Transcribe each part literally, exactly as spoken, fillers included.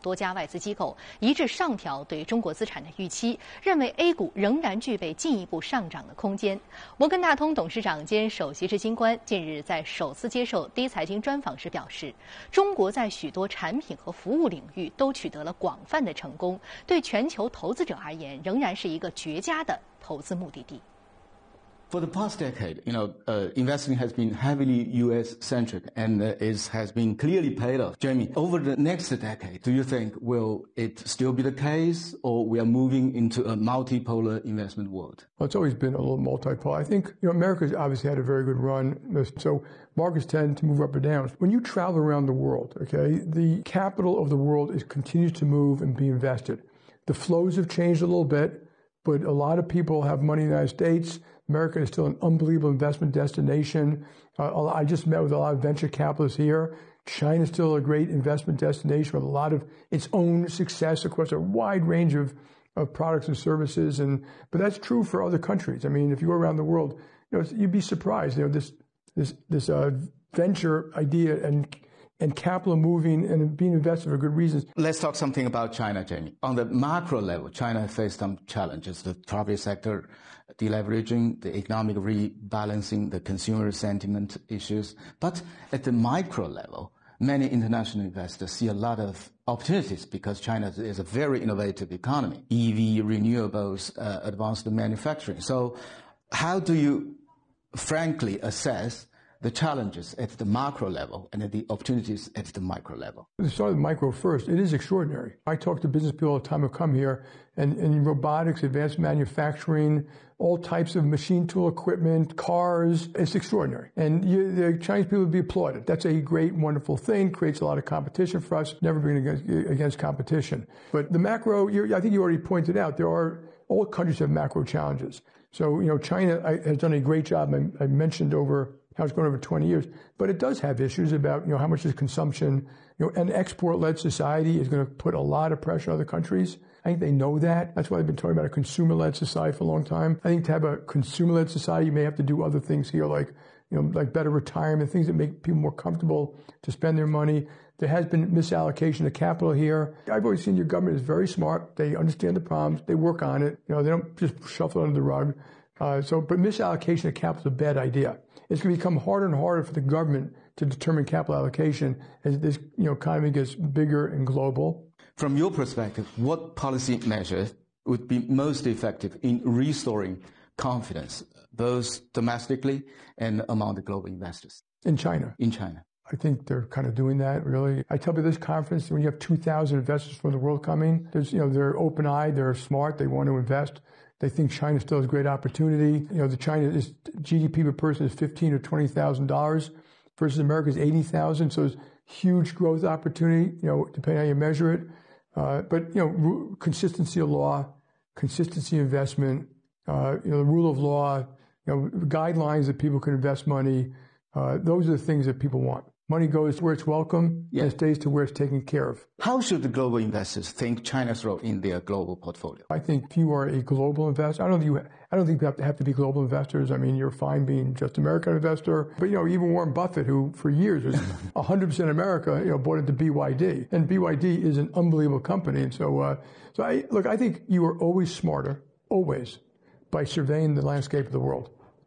多家外资机构一致上调对中国资产的预期，认为 A 股仍然具备进一步上涨的空间。摩根大通董事长兼首席执行官近日在首次接受第一财经专访时表示，中国在许多产品和服务领域都取得了广泛的成功，对全球投资者而言仍然是一个绝佳的投资目的地。 For the past decade, you know, uh, investing has been heavily U S-centric and uh, is, has been clearly paid off. Jamie, over the next decade, do you think will it still be the case, or we are moving into a multipolar investment world? Well, it's always been a little multipolar. I think, you know, America's obviously had a very good run, so markets tend to move up or down. When you travel around the world, okay, the capital of the world is continues to move and be invested. The flows have changed a little bit, but a lot of people have money in the United States. America is still an unbelievable investment destination. Uh, I just met with a lot of venture capitalists here. China is still a great investment destination with a lot of its own success across a wide range of, of products and services. And but that's true for other countries. I mean, if you go around the world, you know, you'd be surprised. You know, this this this uh, venture idea and and capital moving and being invested for good reasons. Let's talk something about China, Jamie. On the macro level, China faced some challenges: the property sector deleveraging, the economic rebalancing, the consumer sentiment issues. But at the micro level, many international investors see a lot of opportunities because China is a very innovative economy: E V, renewables, uh, advanced manufacturing. So how do you frankly assess the challenges at the macro level and the opportunities at the micro level? Let's start with micro first. It is extraordinary. I talk to business people all the time who come here, and in robotics, advanced manufacturing, all types of machine tool equipment, cars, it's extraordinary. And you, the Chinese people would be applauded. That's a great, wonderful thing, creates a lot of competition for us, never been against, against competition. But the macro, I think you already pointed out, there are, all countries have macro challenges. So, you know, China has done a great job. I, I mentioned over how it's grown over twenty years, but it does have issues about, you know, how much is consumption, you know, an export-led society is going to put a lot of pressure on other countries. I think they know that. That's why they've been talking about a consumer-led society for a long time. I think to have a consumer-led society, you may have to do other things here, like, you know, like better retirement, things that make people more comfortable to spend their money. There has been misallocation of capital here. I've always seen your government is very smart. They understand the problems. They work on it. You know, they don't just shuffle it under the rug. Uh, so, but misallocation of capital is a bad idea. It's going to become harder and harder for the government to determine capital allocation as this, you know, economy gets bigger and global. From your perspective, what policy measures would be most effective in restoring confidence, both domestically and among the global investors? In China. In China. I think they're kind of doing that, really. I tell you, this conference, when you have two thousand investors from the world coming, there's, you know, they're open-eyed, they're smart, they want to invest. They think China still has great opportunity. You know, the China is G D P per person is fifteen or twenty thousand dollars versus America's eighty thousand. So there's huge growth opportunity. You know, depending on how you measure it. Uh, but you know, consistency of law, consistency of investment. Uh, you know, the rule of law. You know, guidelines that people can invest money. Uh, those are the things that people want. Money goes where it's welcome, yeah, and it stays to where it's taken care of. How should the global investors think China's role in their global portfolio? I think if you are a global investor, I don't think you, I don't think you have to have to be global investors. I mean, you're fine being just American investor. But, you know, even Warren Buffett, who for years was one hundred percent America, you know, bought into B Y D. And B Y D is an unbelievable company. And so, uh, so I, look, I think you are always smarter, always, by surveying the landscape of the world.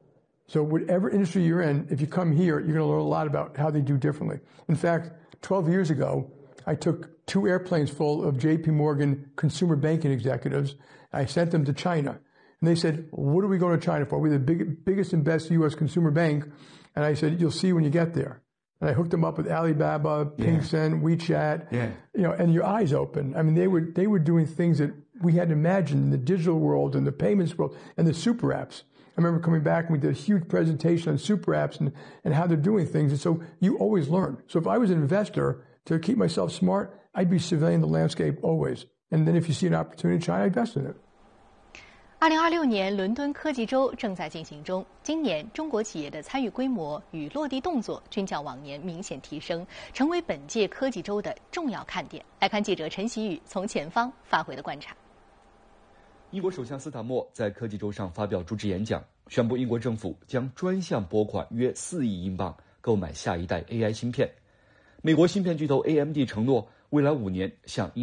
So whatever industry you're in, if you come here, you're going to learn a lot about how they do differently. In fact, twelve years ago, I took two airplanes full of J P Morgan consumer banking executives. I sent them to China. And they said, what are we going to China for? We're the big, biggest and best U S consumer bank. And I said, you'll see when you get there. And I hooked them up with Alibaba, Pingsen, yeah. WeChat, yeah. you know, and your eyes open. I mean, they were, they were doing things that we hadn't imagined in the digital world and the payments world and the super apps. I remember coming back and we did a huge presentation on super apps and, and how they're doing things. And so you always learn. So if I was an investor, to keep myself smart, I'd be surveying the landscape always. And then if you see an opportunity in China, I invest in it. 二零二六年伦敦科技周正在进行中，今年中国企业的参与规模与落地动作均较往年明显提升，成为本届科技周的重要看点。来看记者陈习宇从前方发回的观察。 英国首相斯坦默在科技周上发表主旨演讲，宣布英国政府将专项拨款约四亿英镑购买下一代 A I 芯片。美国芯片巨头 A M D 承诺未来五年向